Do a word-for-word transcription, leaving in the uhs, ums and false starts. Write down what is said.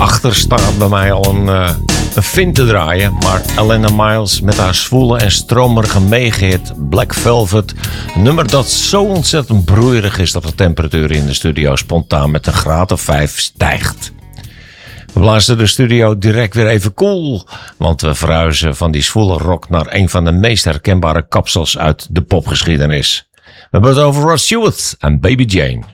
achter staat bij mij al een, uh, een vin te draaien. Maar Elena Miles met haar zwoele en stromerige megahit Black Velvet. Een nummer dat zo ontzettend broeierig is dat de temperatuur in de studio spontaan met een graad of vijf stijgt. We blazen de studio direct weer even koel, want we verhuizen van die zwoele rock naar een van de meest herkenbare kapsels uit de popgeschiedenis. We hebben het over Rod Stewart en Baby Jane.